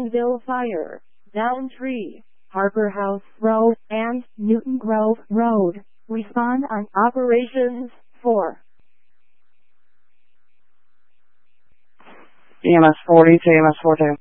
Pleasantville Fire, Downtree, Harper House Road, and Newton Grove Road. Respond on Operations 4. EMS 40 to EMS 42.